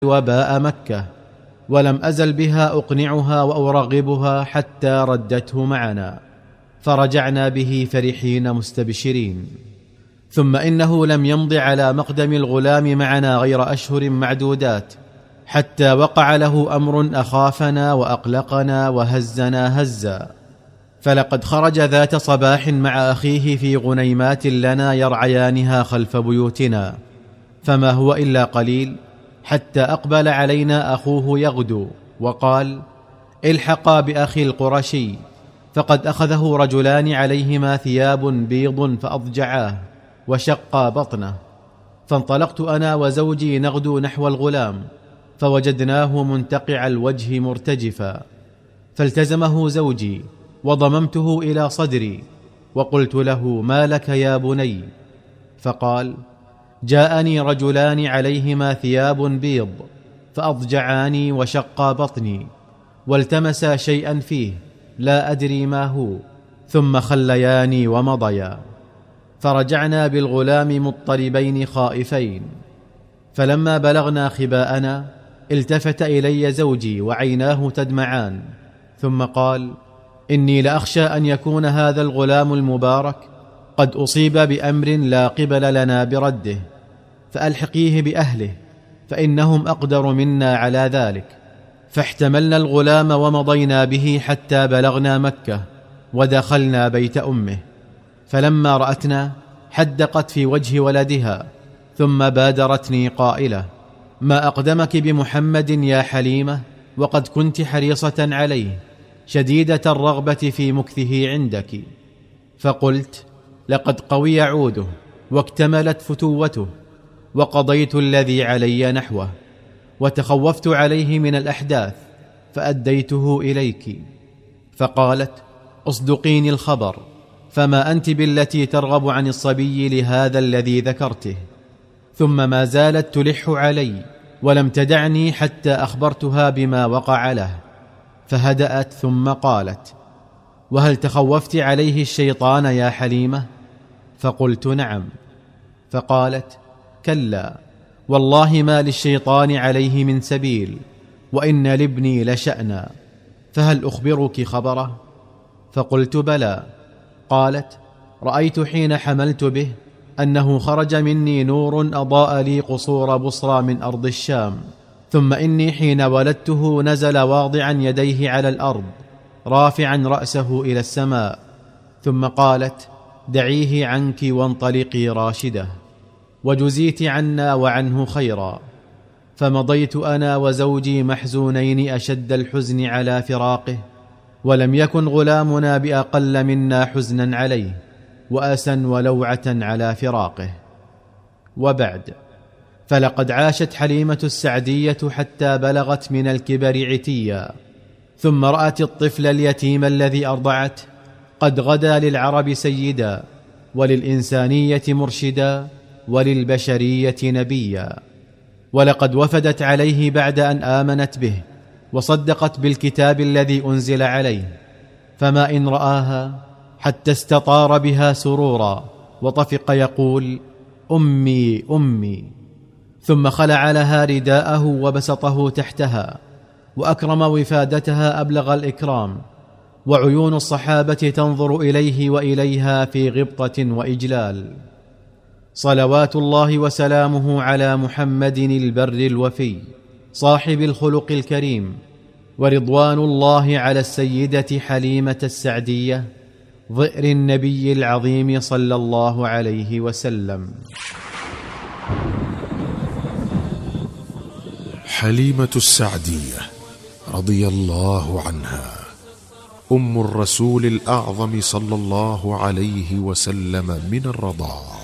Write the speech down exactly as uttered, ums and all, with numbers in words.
وباء مكة، ولم أزل بها أقنعها وأرغبها حتى ردته معنا، فرجعنا به فرحين مستبشرين. ثم إنه لم يمض على مقدم الغلام معنا غير أشهر معدودات حتى وقع له أمر أخافنا وأقلقنا وهزنا هزا. فلقد خرج ذات صباح مع أخيه في غنيمات لنا يرعيانها خلف بيوتنا، فما هو إلا قليل حتى أقبل علينا أخوه يغدو وقال: الحقا بأخي القرشي، فقد أخذه رجلان عليهما ثياب بيض فأضجعاه وشقا بطنه. فانطلقت أنا وزوجي نغدو نحو الغلام، فوجدناه منتقع الوجه مرتجفا، فالتزمه زوجي وضممته إلى صدري وقلت له: ما لك يا بني؟ فقال: جاءني رجلان عليهما ثياب بيض فأضجعاني وشقا بطني، والتمسا شيئا فيه لا أدري ما هو، ثم خلياني ومضيا. فرجعنا بالغلام مضطربين خائفين. فلما بلغنا خباءنا التفت إلي زوجي وعيناه تدمعان، ثم قال: إني لأخشى أن يكون هذا الغلام المبارك قد أصيب بأمر لا قبل لنا برده، فألحقيه بأهله فإنهم أقدر منا على ذلك. فاحتملنا الغلام ومضينا به حتى بلغنا مكة ودخلنا بيت أمه. فلما رأتنا حدقت في وجه ولدها، ثم بادرتني قائلة: ما أقدمك بمحمد يا حليمة، وقد كنت حريصة عليه شديدة الرغبة في مكثه عندك. فقلت: لقد قوي عوده واكتملت فتوته، وقضيت الذي علي نحوه، وتخوفت عليه من الأحداث فأديته إليك. فقالت: اصدقيني الخبر، فما أنت بالتي ترغب عن الصبي لهذا الذي ذكرته؟ ثم ما زالت تلح علي ولم تدعني حتى أخبرتها بما وقع له، فهدأت ثم قالت: وهل تخوفت عليه الشيطان يا حليمة؟ فقلت: نعم. فقالت: كلا، والله ما للشيطان عليه من سبيل، وإن لابني لشأنا، فهل أخبرك خبره؟ فقلت: بلى. قالت: رأيت حين حملت به أنه خرج مني نور أضاء لي قصور بصرى من أرض الشام، ثم إني حين ولدته نزل واضعا يديه على الأرض رافعا رأسه إلى السماء، ثم قالت: دعيه عنك وانطلقي راشدة، وجزيت عنا وعنه خيرا. فمضيت أنا وزوجي محزونين أشد الحزن على فراقه، ولم يكن غلامنا بأقل منا حزنا عليه وأسا ولوعة على فراقه. وبعد، فلقد عاشت حليمة السعدية حتى بلغت من الكبر عتيا، ثم رأت الطفل اليتيم الذي أرضعته قد غدا للعرب سيدا، وللإنسانية مرشدا، وللبشرية نبيا. ولقد وفدت عليه بعد أن آمنت به وصدقت بالكتاب الذي أنزل عليه، فما إن رآها حتى استطار بها سرورا، وطفق يقول: أمي أمي. ثم خلع لها رداءه وبسطه تحتها، وأكرم وفادتها أبلغ الإكرام، وعيون الصحابة تنظر إليه وإليها في غبطة وإجلال. صلوات الله وسلامه على محمد البر الوفي صاحب الخلق الكريم، ورضوان الله على السيدة حليمة السعدية ظئر النبي العظيم صلى الله عليه وسلم. حليمة السعدية رضي الله عنها أم الرسول الأعظم صلى الله عليه وسلم من الرضاعة.